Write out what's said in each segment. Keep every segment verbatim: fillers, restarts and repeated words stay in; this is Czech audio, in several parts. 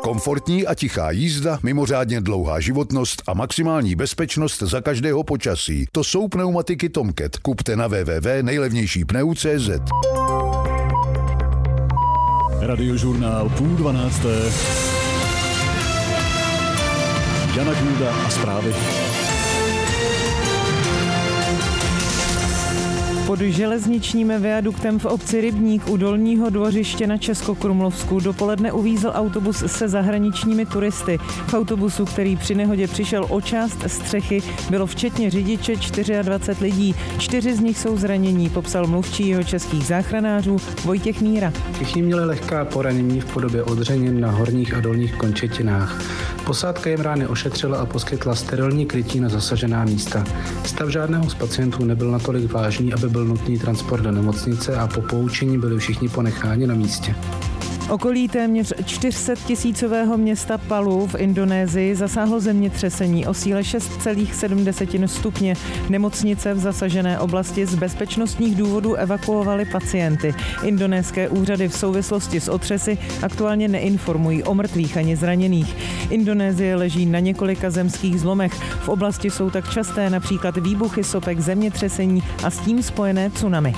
Komfortní a tichá jízda, mimořádně dlouhá životnost a maximální bezpečnost za každého počasí. To jsou pneumatiky Tomcat. Kupte na w w w tečka nejlevnější pneu tečka cé zet. Radiožurnál půl dvanácté. Jana Kůda a zprávy. Pod železničním viaduktem v obci Rybník u Dolního Dvořiště na Českokrumlovsku dopoledne uvízl autobus se zahraničními turisty. V autobusu, který při nehodě přišel o část střechy, bylo včetně řidiče dvacet čtyři lidí. Čtyři z nich jsou zranění, popsal mluvčí jeho českých záchranářů Vojtěch Míra. Všichni měli lehká poranění v podobě odřenin na horních a dolních končetinách. Posádka jim rány ošetřila a poskytla sterilní krytí na zasažená místa. Stav žádného z pacientů nebyl natolik vážný, aby byl nutný transport do nemocnice a po poučení byli všichni ponecháni na místě. Okolí téměř čtyři sta tisícového města Palu v Indonésii zasáhlo zemětřesení o síle šest celá sedm stupně. Nemocnice v zasažené oblasti z bezpečnostních důvodů evakuovaly pacienty. Indonéské úřady v souvislosti s otřesy aktuálně neinformují o mrtvých ani zraněných. Indonésie leží na několika zemských zlomech. V oblasti jsou tak časté například výbuchy sopek, zemětřesení a s tím spojené tsunami.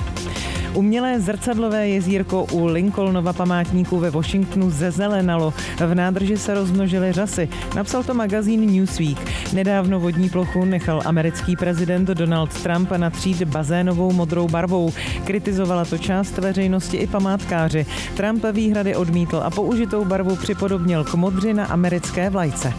Umělé zrcadlové jezírko u Lincolnova památníku ve Washingtonu zezelenalo. V nádrži se rozmnožily řasy. Napsal to magazín Newsweek. Nedávno vodní plochu nechal americký prezident Donald Trump natřít bazénovou modrou barvou. Kritizovala to část veřejnosti i památkáři. Trump výhrady odmítl a použitou barvu připodobnil k modři na americké vlajce.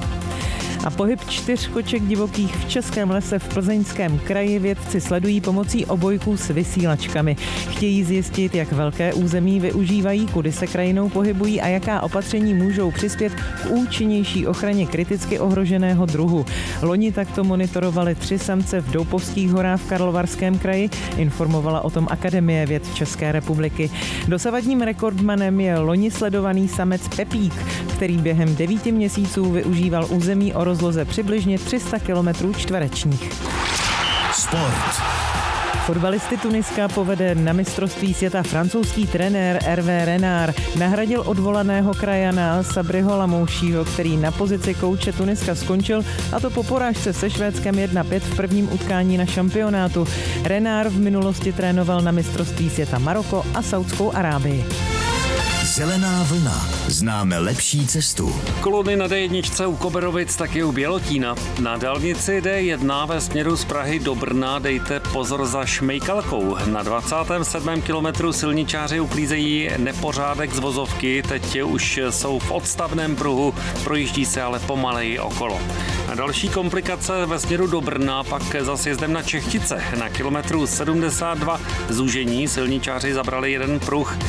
A pohyb čtyř koček divokých v Českém lese v Plzeňském kraji vědci sledují pomocí obojků s vysílačkami. Chtějí zjistit, jak velké území využívají, kudy se krajinou pohybují a jaká opatření můžou přispět k účinnější ochraně kriticky ohroženého druhu. Loni takto monitorovali tři samce v Doupovských horách v Karlovarském kraji, informovala o tom Akademie věd České republiky. Dosavadním rekordmanem je loni sledovaný samec Pepík, který během devíti měsíců využíval území o rozloze přibližně tři sta kilometrů čtverečních. Sport. Fotbalisty Tuniska povede na mistrovství světa francouzský trenér Hervé Renard. Nahradil odvolaného krajana Sabriho Lamoušího, který na pozici kouče Tuniska skončil, a to po porážce se Švédskem jedna pět v prvním utkání na šampionátu. Renard v minulosti trénoval na mistrovství světa Maroko a Saudskou Arábii. Zelená vlna. Známe lepší cestu. Kolony na dé jedna u Koberovic, taky u Bělotína. Na dálnici dé jedna ve směru z Prahy do Brna dejte pozor za Šmejkalkou. Na dvacátém sedmém kilometru silničáři uklízejí nepořádek z vozovky, teď už jsou v odstavném pruhu, projíždí se ale pomaleji okolo. A další komplikace ve směru do Brna pak za sjezdem na Čechtice. Na kilometru sedmdesát dva zúžení silničáři zabrali jeden pruh.